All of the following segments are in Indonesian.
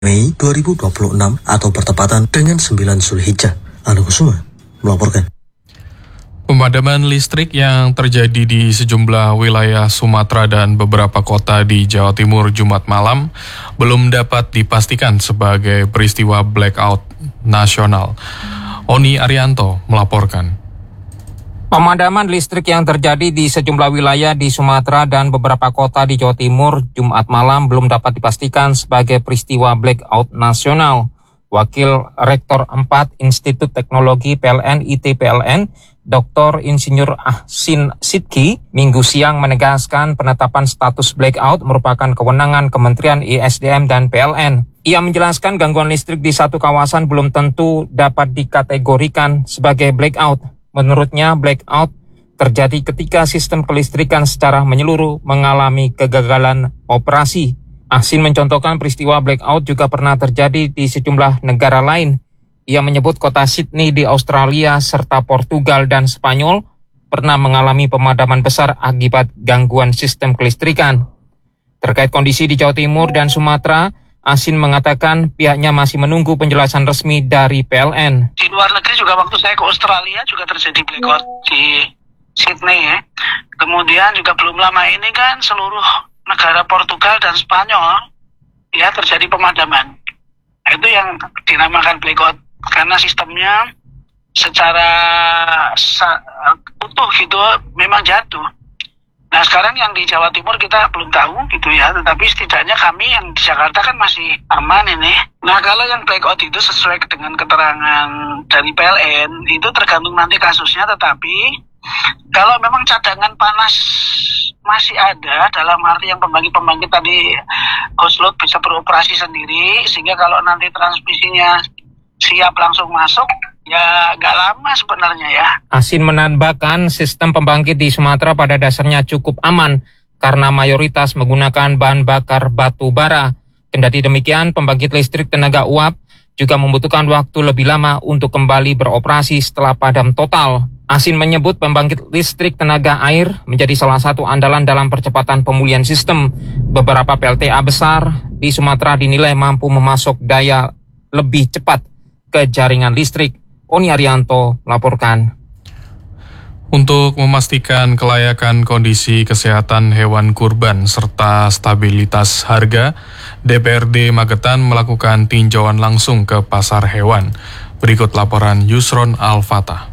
Mei 2026 atau bertepatan dengan 9 Zulhijjah. Anu Kusuma melaporkan. Pemadaman listrik yang terjadi di sejumlah wilayah Sumatera dan beberapa kota di Jawa Timur Jumat malam belum dapat dipastikan sebagai peristiwa blackout nasional. Oni Arianto melaporkan. Pemadaman listrik yang terjadi di sejumlah wilayah di Sumatera dan beberapa kota di Jawa Timur Jumat malam belum dapat dipastikan sebagai peristiwa blackout nasional. Wakil Rektor 4 Institut Teknologi PLN ITPLN, Dr. Insinyur Ahsin Sidki, Minggu siang menegaskan penetapan status blackout merupakan kewenangan Kementerian ISDM dan PLN. Ia menjelaskan gangguan listrik di satu kawasan belum tentu dapat dikategorikan sebagai blackout. Menurutnya, blackout terjadi ketika sistem kelistrikan secara menyeluruh mengalami kegagalan operasi. Ahsin mencontohkan peristiwa blackout juga pernah terjadi di sejumlah negara lain. Ia menyebut kota Sydney di Australia serta Portugal dan Spanyol pernah mengalami pemadaman besar akibat gangguan sistem kelistrikan. Terkait kondisi di Jawa Timur dan Sumatera, Ahsin mengatakan pihaknya masih menunggu penjelasan resmi dari PLN. Di luar negeri juga waktu saya ke Australia juga terjadi blackout di Sydney ya. Kemudian juga belum lama ini kan seluruh negara Portugal dan Spanyol ya terjadi pemadaman. Nah, itu yang dinamakan blackout karena sistemnya secara utuh gitu memang jatuh. Nah sekarang yang di Jawa Timur kita belum tahu gitu ya, tetapi setidaknya kami yang di Jakarta kan masih aman ini. Nah kalau yang blackout itu sesuai dengan keterangan dari PLN itu tergantung nanti kasusnya, tetapi kalau memang cadangan panas masih ada dalam arti yang pembangkit tadi host load bisa beroperasi sendiri sehingga kalau nanti transmisinya siap langsung masuk ya nggak lama sebenarnya ya. Ahsin menambahkan sistem pembangkit di Sumatera pada dasarnya cukup aman karena mayoritas menggunakan bahan bakar batu bara. Kendati demikian, pembangkit listrik tenaga uap juga membutuhkan waktu lebih lama untuk kembali beroperasi setelah padam total. Ahsin menyebut pembangkit listrik tenaga air menjadi salah satu andalan dalam percepatan pemulihan sistem. Beberapa PLTA besar di Sumatera dinilai mampu memasok daya lebih cepat ke jaringan listrik. Oni Arianto melaporkan. Untuk memastikan kelayakan kondisi kesehatan hewan kurban serta stabilitas harga, DPRD Magetan melakukan tinjauan langsung ke pasar hewan. Berikut laporan Yusron Al-Fatah.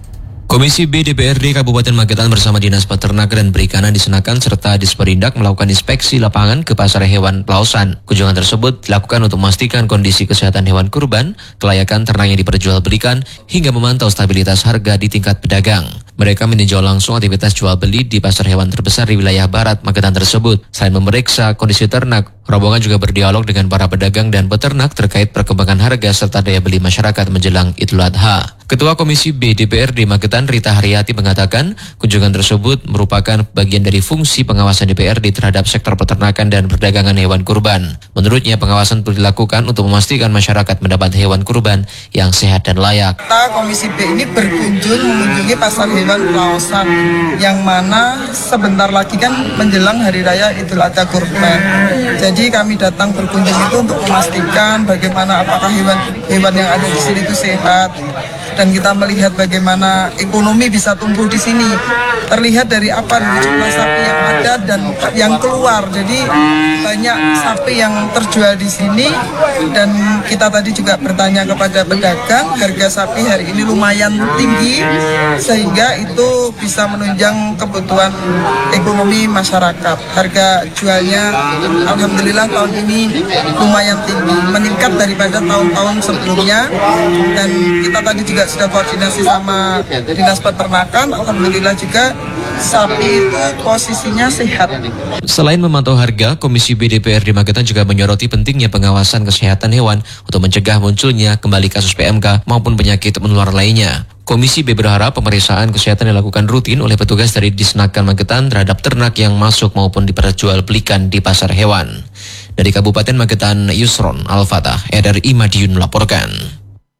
Komisi B DPRD Kabupaten Magetan bersama Dinas Peternakan dan Perikanan di Senakan serta Disperindak melakukan inspeksi lapangan ke pasar hewan Pelausan. Kunjungan tersebut dilakukan untuk memastikan kondisi kesehatan hewan kurban, kelayakan ternak yang diperjualbelikan, hingga memantau stabilitas harga di tingkat pedagang. Mereka meninjau langsung aktivitas jual beli di pasar hewan terbesar di wilayah barat Magetan tersebut. Selain memeriksa kondisi ternak, rombongan juga berdialog dengan para pedagang dan peternak terkait perkembangan harga serta daya beli masyarakat menjelang Idul Adha. Ketua Komisi B DPRD Magetan Rita Haryati mengatakan kunjungan tersebut merupakan bagian dari fungsi pengawasan DPRD terhadap sektor peternakan dan perdagangan hewan kurban. Menurutnya pengawasan perlu dilakukan untuk memastikan masyarakat mendapat hewan kurban yang sehat dan layak. Kita Komisi B ini berkunjung mengunjungi pasar hewan Pelausan yang mana sebentar lagi kan menjelang Hari Raya Idul Adha Kurban. Jadi kami datang berkunjung itu untuk memastikan bagaimana apakah hewan yang ada di sini itu sehat. Dan kita melihat bagaimana ekonomi bisa tumbuh di sini. Terlihat dari apa, dari jumlah sapi yang ada dan yang keluar. Jadi banyak sapi yang terjual di sini. Dan kita tadi juga bertanya kepada pedagang, harga sapi hari ini lumayan tinggi. Sehingga itu bisa menunjang kebutuhan ekonomi masyarakat. Harga jualnya alhamdulillah tahun ini lumayan tinggi. Meningkat daripada tahun-tahun sebelumnya. Dan kita tadi juga sudah koordinasi sama Dinas Peternakan, alhamdulillah juga sapi itu posisinya sehat. Selain memantau harga, Komisi B DPRD Magetan juga menyoroti pentingnya pengawasan kesehatan hewan untuk mencegah munculnya kembali kasus PMK maupun penyakit menular lainnya. Komisi B berharap pemeriksaan kesehatan dilakukan rutin oleh petugas dari Disnakan Magetan terhadap ternak yang masuk maupun diperjualbelikan di pasar hewan. Dari Kabupaten Magetan, Yusron Al-Fatah, RRI Madiun melaporkan.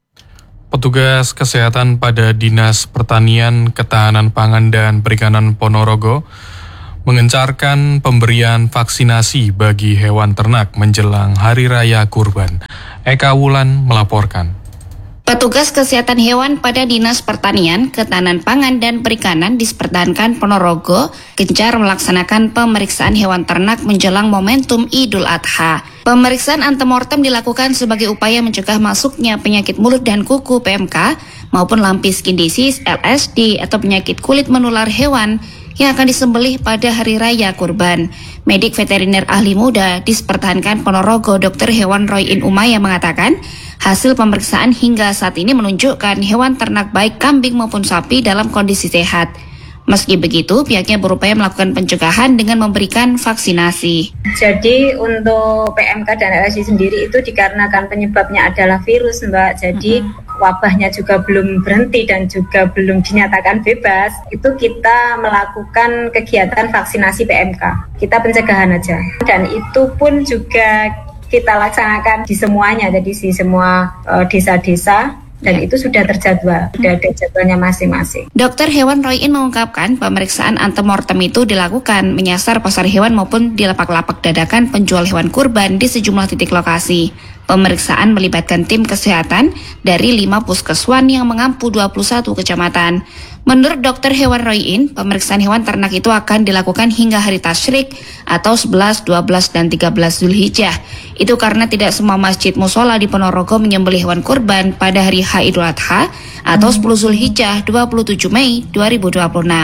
Petugas kesehatan pada Dinas Pertanian, Ketahanan Pangan dan Perikanan Ponorogo mengencarkan pemberian vaksinasi bagi hewan ternak menjelang Hari Raya Kurban. Eka Wulan melaporkan. Petugas kesehatan hewan pada Dinas Pertanian, Ketahanan Pangan dan Perikanan Disperdankan Ponorogo gencar melaksanakan pemeriksaan hewan ternak menjelang momentum Idul Adha. Pemeriksaan antemortem dilakukan sebagai upaya mencegah masuknya penyakit mulut dan kuku (PMK) maupun lumpy skin disease (LSD) atau penyakit kulit menular hewan yang akan disembelih pada Hari Raya Kurban. Medik veteriner ahli muda Disperdankan Ponorogo Dr. Hewan Roy In Umaya mengatakan, hasil pemeriksaan hingga saat ini menunjukkan hewan ternak baik kambing maupun sapi dalam kondisi sehat. Meski begitu, pihaknya berupaya melakukan pencegahan dengan memberikan vaksinasi. Jadi untuk PMK dan LSD sendiri itu dikarenakan penyebabnya adalah virus, Mbak. Jadi wabahnya juga belum berhenti dan juga belum dinyatakan bebas. Itu kita melakukan kegiatan vaksinasi PMK. Kita pencegahan aja. Dan itu pun juga kita laksanakan di semuanya, jadi di semua desa-desa. Dan itu sudah terjadwal, sudah ada jadwalnya masing-masing. Dr. Hewan Roy In mengungkapkan pemeriksaan antemortem itu dilakukan menyasar pasar hewan maupun di lapak-lapak dadakan penjual hewan kurban di sejumlah titik lokasi. Pemeriksaan melibatkan tim kesehatan dari 5 puskeswan yang mengampu 21 kecamatan. Menurut Dr. Hewan Roy In, pemeriksaan hewan ternak itu akan dilakukan hingga hari Tasyrik atau 11, 12, dan 13 Zulhijjah. Itu karena tidak semua masjid musola di Ponorogo menyembelih hewan kurban pada hari H Idul Adha atau 10 Zulhijjah 27 Mei 2026.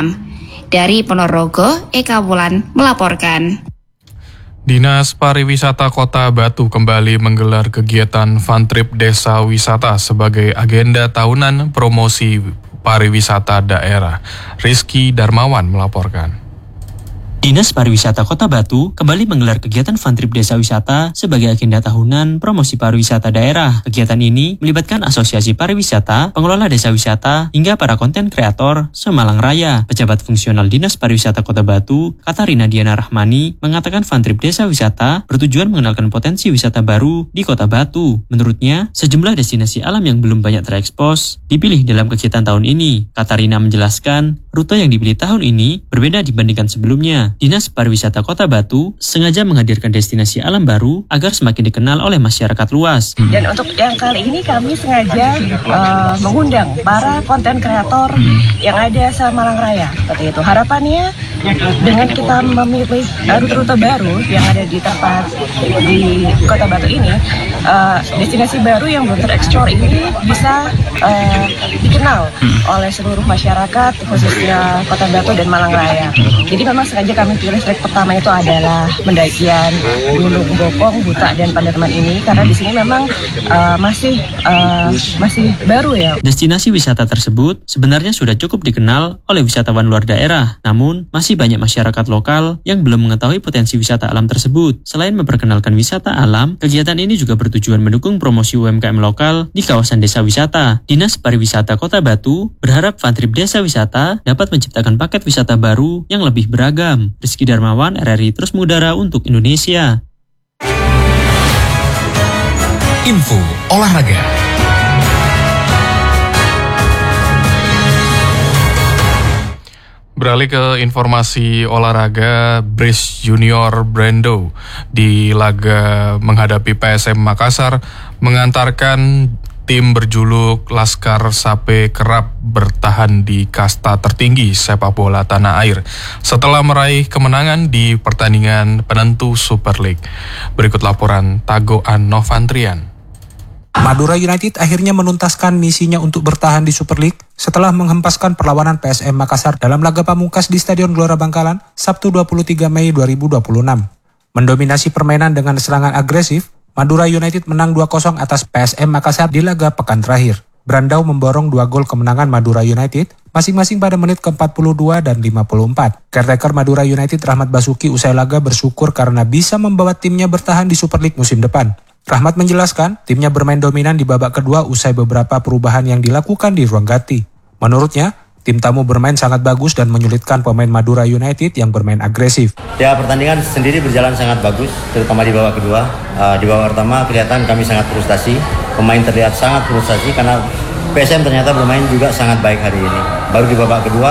Dari Ponorogo, Eka Wulan melaporkan. Dinas Pariwisata Kota Batu kembali menggelar kegiatan Fun Trip Desa Wisata sebagai agenda tahunan promosi pariwisata daerah. Rizky Darmawan melaporkan. Dinas Pariwisata Kota Batu kembali menggelar kegiatan Fun Trip Desa Wisata sebagai agenda tahunan promosi pariwisata daerah. Kegiatan ini melibatkan Asosiasi Pariwisata, pengelola desa wisata, hingga para konten kreator Semalang Raya. Pejabat fungsional Dinas Pariwisata Kota Batu, Katarina Diana Rahmani, mengatakan Fun Trip Desa Wisata bertujuan mengenalkan potensi wisata baru di Kota Batu. Menurutnya, sejumlah destinasi alam yang belum banyak terekspos dipilih dalam kegiatan tahun ini. Katarina menjelaskan, rute yang dipilih tahun ini berbeda dibandingkan sebelumnya. Dinas Pariwisata Kota Batu sengaja menghadirkan destinasi alam baru agar semakin dikenal oleh masyarakat luas. Dan untuk yang kali ini kami sengaja mengundang para konten kreator yang ada Semalang Raya. Seperti itu harapannya dengan kita memilih rute-rute baru yang ada di tempat di Kota Batu ini, destinasi baru yang belum tereksplor ini bisa dikenal oleh seluruh masyarakat khususnya Kota Batu dan Malang Raya. Jadi memang sengaja kami pilih trek pertama itu adalah pendakian Gunung Bokong, Buta, dan Panderman ini karena di sini memang masih baru ya. Destinasi wisata tersebut sebenarnya sudah cukup dikenal oleh wisatawan luar daerah, namun masih banyak masyarakat lokal yang belum mengetahui potensi wisata alam tersebut. Selain memperkenalkan wisata alam, kegiatan ini juga bertujuan mendukung promosi UMKM lokal di kawasan desa wisata. Dinas Pariwisata Kota Batu berharap Fun Trip Desa Wisata dapat menciptakan paket wisata baru yang lebih beragam. Rizky Darmawan, RRI Terus Mengudara untuk Indonesia. Info olahraga. Beralih ke informasi olahraga, Bris Junior Brando di laga menghadapi PSM Makassar mengantarkan tim berjuluk Laskar Sape kerap bertahan di kasta tertinggi sepak bola tanah air setelah meraih kemenangan di pertandingan penentu Super League. Berikut laporan Tagoan Novantrian. Madura United akhirnya menuntaskan misinya untuk bertahan di Super League setelah menghempaskan perlawanan PSM Makassar dalam laga pamungkas di Stadion Gelora Bangkalan Sabtu 23 Mei 2026. Mendominasi permainan dengan serangan agresif, Madura United menang 2-0 atas PSM Makassar di laga pekan terakhir. Brandau memborong 2 gol kemenangan Madura United, masing-masing pada menit ke-42 dan 54. Caretaker Madura United Rahmat Basuki usai laga bersyukur karena bisa membawa timnya bertahan di Super League musim depan. Rahmat menjelaskan, timnya bermain dominan di babak kedua usai beberapa perubahan yang dilakukan di ruang ganti. Menurutnya, tim tamu bermain sangat bagus dan menyulitkan pemain Madura United yang bermain agresif. Ya, pertandingan sendiri berjalan sangat bagus, terutama di babak kedua. Di babak pertama kelihatan kami sangat frustasi. Pemain terlihat sangat frustasi karena PSM ternyata bermain juga sangat baik hari ini. Baru di babak kedua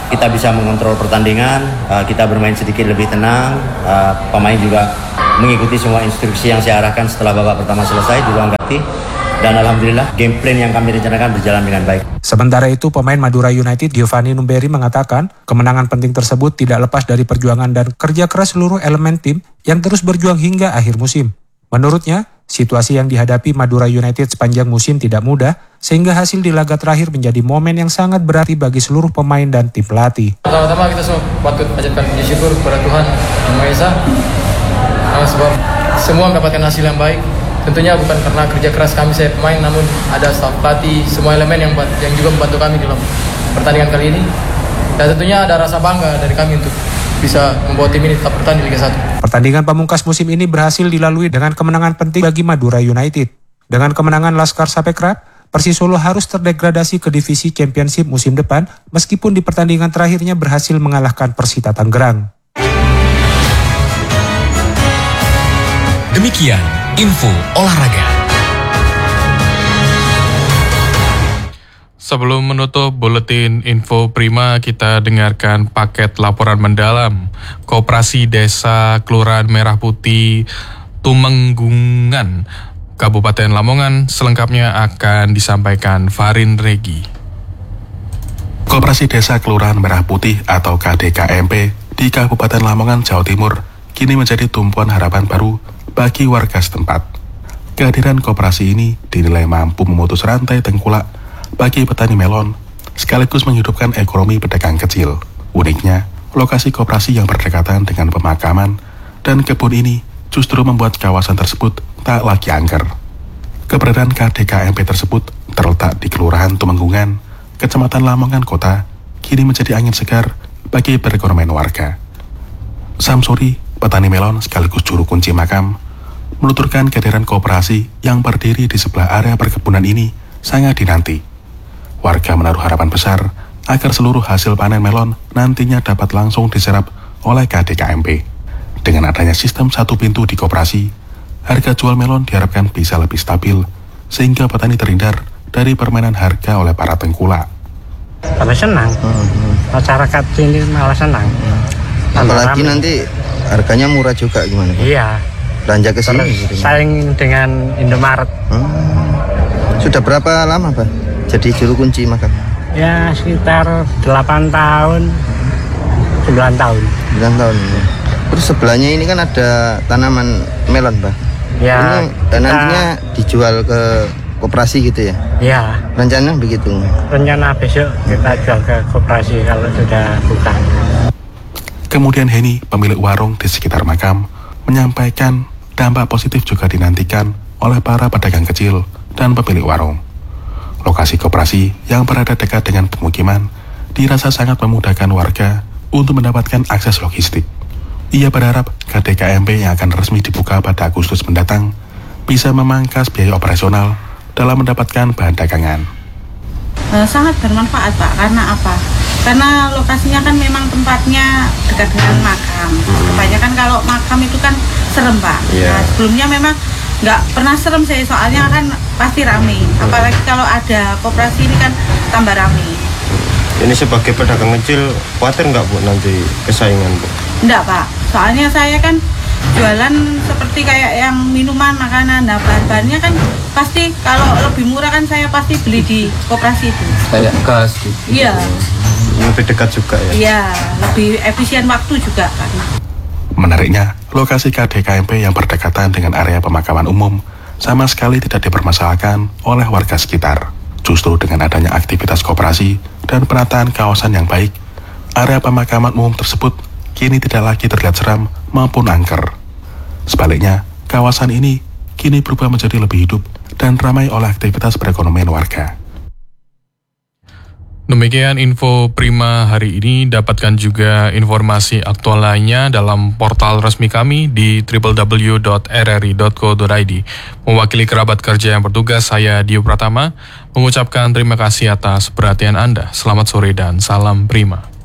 kita bisa mengontrol pertandingan, kita bermain sedikit lebih tenang, pemain juga mengikuti semua instruksi yang saya arahkan setelah babak pertama selesai di ruang ganti. Dan alhamdulillah game plan yang kami rencanakan berjalan dengan baik. Sementara itu, pemain Madura United Giovanni Numberi mengatakan kemenangan penting tersebut tidak lepas dari perjuangan dan kerja keras seluruh elemen tim yang terus berjuang hingga akhir musim. Menurutnya, situasi yang dihadapi Madura United sepanjang musim tidak mudah, sehingga hasil di laga terakhir menjadi momen yang sangat berarti bagi seluruh pemain dan tim pelatih. Pertama-tama kita semua patut panjatkan puji syukur kepada Tuhan Yang Maha Esa, sebab semua mendapatkan hasil yang baik. Tentunya bukan karena kerja keras kami saya pemain, namun ada staf pelatih, semua elemen yang juga membantu kami dalam pertandingan kali ini. Dan tentunya ada rasa bangga dari kami untuk bisa membawa tim ini tetap bertahan di Liga 1. Pertandingan pamungkas musim ini berhasil dilalui dengan kemenangan penting bagi Madura United. Dengan kemenangan Laskar Sapekrad, Persisolo harus terdegradasi ke divisi Championship musim depan meskipun di pertandingan terakhirnya berhasil mengalahkan Persita Tangerang. Demikian info olahraga. Sebelum menutup buletin info Prima, kita dengarkan paket laporan mendalam Koperasi Desa Kelurahan Merah Putih Tumenggungan, Kabupaten Lamongan. Selengkapnya akan disampaikan Farin Regi. Koperasi Desa Kelurahan Merah Putih atau KDKMP di Kabupaten Lamongan, Jawa Timur kini menjadi tumpuan harapan baru bagi warga setempat. Kehadiran koperasi ini dinilai mampu memutus rantai tengkulak bagi petani melon, sekaligus menghidupkan ekonomi pedagang kecil. Uniknya, lokasi koperasi yang berdekatan dengan pemakaman dan kebun ini justru membuat kawasan tersebut tak lagi angker. Keberadaan KDKMP tersebut terletak di Kelurahan Tumenggungan, Kecamatan Lamongan Kota, kini menjadi angin segar bagi perekonomian warga. Samsuri, petani melon sekaligus juru kunci makam, menuturkan kehadiran koperasi yang berdiri di sebelah area perkebunan ini sangat dinanti. Warga menaruh harapan besar agar seluruh hasil panen melon nantinya dapat langsung diserap oleh KDKMP. Dengan adanya sistem satu pintu di koperasi, harga jual melon diharapkan bisa lebih stabil, sehingga petani terhindar dari permainan harga oleh para tengkulak. Kami senang, masyarakat ini malah senang. Apalagi nanti harganya murah juga gimana? Iya. Belanja ke sini saing dengan Indomaret. Sudah berapa lama, Pak? Jadi juru kunci makam? Ya sekitar 8 tahun, 9 tahun. 9 tahun. Terus sebelahnya ini kan ada tanaman melon, Pak. Ya. Ini nantinya dijual ke koperasi gitu ya? Iya. Rencananya begitu? Rencana besok kita jual ke koperasi kalau sudah buka. Kemudian Heni, pemilik warung di sekitar makam, menyampaikan dampak positif juga dinantikan oleh para pedagang kecil dan pemilik warung. Lokasi koperasi yang berada dekat dengan pemukiman dirasa sangat memudahkan warga untuk mendapatkan akses logistik. Ia berharap KDKMP yang akan resmi dibuka pada Agustus mendatang bisa memangkas biaya operasional dalam mendapatkan bahan dagangan. Sangat bermanfaat, Pak. Karena apa? Karena lokasinya kan memang tempatnya dekat dengan makam. Kebanyakan kalau makam itu kan serem, Pak. Nah, sebelumnya memang nggak pernah serem sih, soalnya kan pasti rame. Apalagi kalau ada koperasi ini kan tambah rame. Ini sebagai pedagang kecil, khawatir nggak Bu nanti kesaingan Bu? Enggak, Pak. Soalnya saya kan jualan seperti kayak yang minuman, makanan. Nah, bahan-bahannya kan pasti kalau lebih murah kan saya pasti beli di koperasi itu. Kayak gas gitu? Iya. Lebih dekat juga ya? Iya, lebih efisien waktu juga kan. Menariknya, lokasi KDKMP yang berdekatan dengan area pemakaman umum sama sekali tidak dipermasalahkan oleh warga sekitar. Justru dengan adanya aktivitas koperasi dan penataan kawasan yang baik, area pemakaman umum tersebut kini tidak lagi terlihat seram maupun angker. Sebaliknya, kawasan ini kini berubah menjadi lebih hidup dan ramai oleh aktivitas perekonomian warga. Demikian info Prima hari ini. Dapatkan juga informasi aktual lainnya dalam portal resmi kami di www.rri.co.id. Mewakili kerabat kerja yang bertugas, saya Dio Pratama mengucapkan terima kasih atas perhatian Anda. Selamat sore dan salam Prima.